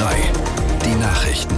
3. Die Nachrichten.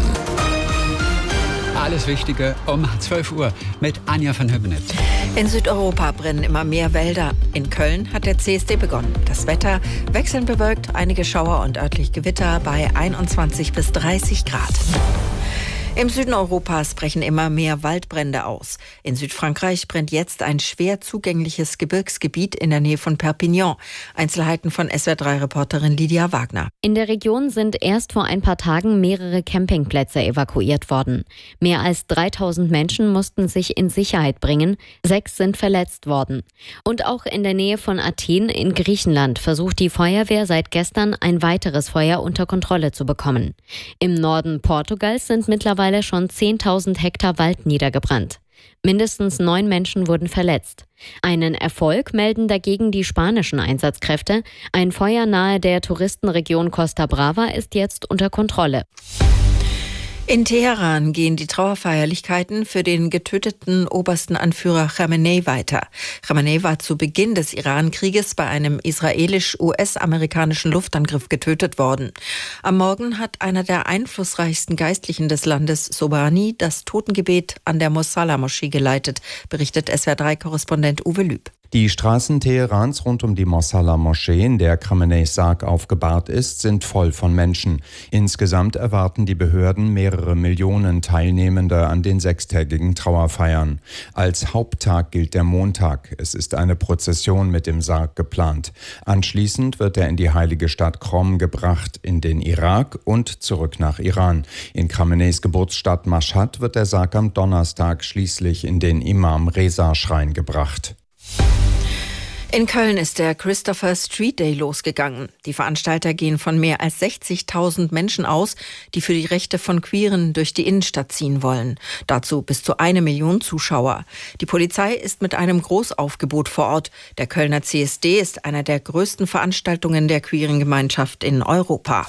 Alles Wichtige um 12 Uhr mit Anja von Hübnitz. In Südeuropa brennen immer mehr Wälder. In Köln hat der CSD begonnen. Das Wetter wechselnd bewölkt, einige Schauer und örtlich Gewitter bei 21 bis 30 Grad. Im Süden Europas brechen immer mehr Waldbrände aus. In Südfrankreich brennt jetzt ein schwer zugängliches Gebirgsgebiet in der Nähe von Perpignan. Einzelheiten von SWR3-Reporterin Lydia Wagner. In der Region sind erst vor ein paar Tagen mehrere Campingplätze evakuiert worden. Mehr als 3000 Menschen mussten sich in Sicherheit bringen. 6 sind verletzt worden. Und auch in der Nähe von Athen in Griechenland versucht die Feuerwehr seit gestern ein weiteres Feuer unter Kontrolle zu bekommen. Im Norden Portugals sind mittlerweile schon 10.000 Hektar Wald niedergebrannt. Mindestens 9 Menschen wurden verletzt. Einen Erfolg melden dagegen die spanischen Einsatzkräfte. Ein Feuer nahe der Touristenregion Costa Brava ist jetzt unter Kontrolle. In Teheran gehen die Trauerfeierlichkeiten für den getöteten obersten Anführer Khamenei weiter. Khamenei war zu Beginn des Iran-Krieges bei einem israelisch-US-amerikanischen Luftangriff getötet worden. Am Morgen hat einer der einflussreichsten Geistlichen des Landes, Sobhani, das Totengebet an der Mosalla-Moschee geleitet, berichtet SWR3-Korrespondent Uwe Lüb. Die Straßen Teherans rund um die Mosalla-Moschee, in der Khameneis Sarg aufgebahrt ist, sind voll von Menschen. Insgesamt erwarten die Behörden mehrere Millionen Teilnehmende an den 6-tägigen Trauerfeiern. Als Haupttag gilt der Montag. Es ist eine Prozession mit dem Sarg geplant. Anschließend wird er in die heilige Stadt Qom gebracht, in den Irak und zurück nach Iran. In Khameneis Geburtsstadt Mashhad wird der Sarg am Donnerstag schließlich in den Imam-Reza-Schrein gebracht. In Köln ist der Christopher Street Day losgegangen. Die Veranstalter gehen von mehr als 60.000 Menschen aus, die für die Rechte von Queeren durch die Innenstadt ziehen wollen. Dazu bis zu 1 Million Zuschauer. Die Polizei ist mit einem Großaufgebot vor Ort. Der Kölner CSD ist einer der größten Veranstaltungen der queeren Gemeinschaft in Europa.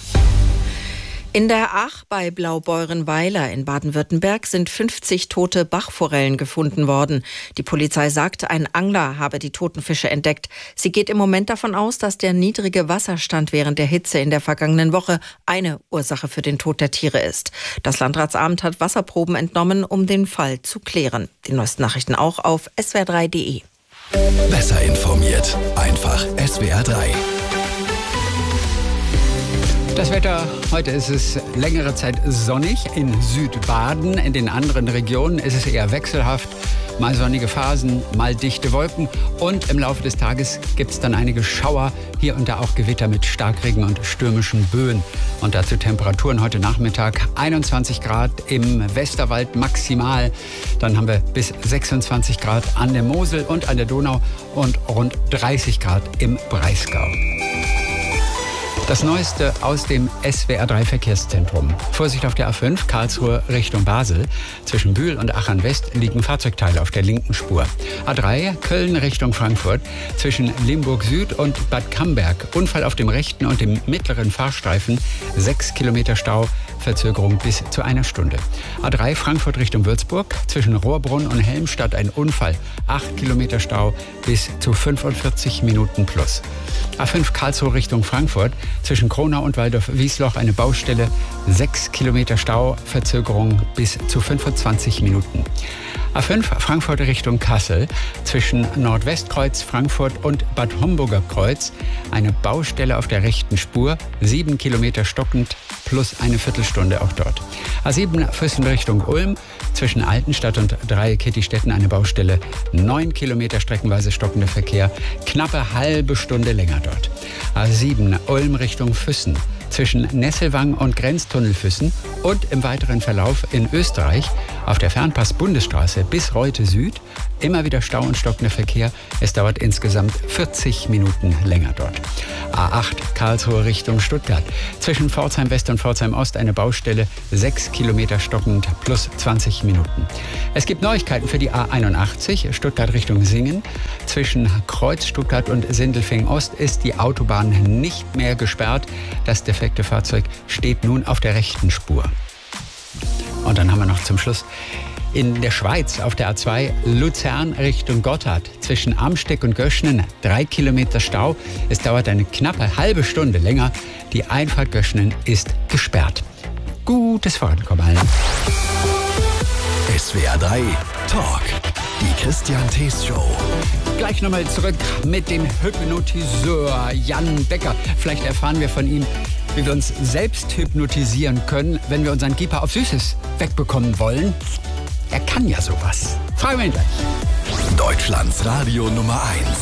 In der Ach bei Blaubeurenweiler in Baden-Württemberg sind 50 tote Bachforellen gefunden worden. Die Polizei sagt, ein Angler habe die toten Fische entdeckt. Sie geht im Moment davon aus, dass der niedrige Wasserstand während der Hitze in der vergangenen Woche eine Ursache für den Tod der Tiere ist. Das Landratsamt hat Wasserproben entnommen, um den Fall zu klären. Die neuesten Nachrichten auch auf swr3.de. Besser informiert. Einfach SWR3. Das Wetter, heute ist es längere Zeit sonnig in Südbaden. In den anderen Regionen ist es eher wechselhaft. Mal sonnige Phasen, mal dichte Wolken. Und im Laufe des Tages gibt es dann einige Schauer. Hier und da auch Gewitter mit Starkregen und stürmischen Böen. Und dazu Temperaturen heute Nachmittag 21 Grad im Westerwald maximal. Dann haben wir bis 26 Grad an der Mosel und an der Donau und rund 30 Grad im Breisgau. Das Neueste aus dem SWR3-Verkehrszentrum. Vorsicht auf der A5, Karlsruhe Richtung Basel. Zwischen Bühl und Achern West liegen Fahrzeugteile auf der linken Spur. A3, Köln Richtung Frankfurt. Zwischen Limburg Süd und Bad Camberg. Unfall auf dem rechten und dem mittleren Fahrstreifen. 6 Kilometer Stau, Verzögerung bis zu 1 Stunde. A3, Frankfurt Richtung Würzburg. Zwischen Rohrbrunn und Helmstadt ein Unfall. 8 Kilometer Stau bis zu 45 Minuten plus. A5, Karlsruhe Richtung Frankfurt. Zwischen Kronau und Waldorf-Wiesloch eine Baustelle, 6 Kilometer Stau, Verzögerung bis zu 25 Minuten. A5 Frankfurt Richtung Kassel, zwischen Nordwestkreuz Frankfurt und Bad Homburger Kreuz eine Baustelle auf der rechten Spur, 7 Kilometer stockend plus eine Viertelstunde auch dort. A7 Füssen Richtung Ulm, zwischen Altenstadt und Dreieck-Kettistetten eine Baustelle, 9 Kilometer streckenweise stockender Verkehr, knappe halbe Stunde länger dort. A7 Ulm Richtung Füssen, zwischen Nesselwang und Grenztunnel Füssen und im weiteren Verlauf in Österreich auf der Fernpass-Bundesstraße bis Reute Süd immer wieder Stau und stockender Verkehr. Es dauert insgesamt 40 Minuten länger dort. A8 Karlsruhe Richtung Stuttgart. Zwischen Pforzheim West und Pforzheim Ost eine Baustelle, 6 Kilometer stockend plus 20 Minuten. Es gibt Neuigkeiten für die A81 Stuttgart Richtung Singen. Zwischen Kreuz Stuttgart und Sindelfingen Ost ist die Autobahn nicht mehr gesperrt. Das defekte Fahrzeug steht nun auf der rechten Spur. Und dann haben wir noch zum Schluss in der Schweiz auf der A2 Luzern Richtung Gotthard. Zwischen Amsteck und Göschnen 3 Kilometer Stau. Es dauert eine knappe halbe Stunde länger. Die Einfahrt Göschnen ist gesperrt. gutes Vorankommen allen. SWR 3 Talk. Die Christian Thees Show. Gleich nochmal zurück mit dem Hypnotiseur Jan Becker. Vielleicht erfahren wir von ihm, wie wir uns selbst hypnotisieren können, wenn wir unseren Keeper auf Süßes wegbekommen wollen. Er kann ja sowas. Fragen wir ihn gleich. Deutschlands Radio Nummer 1.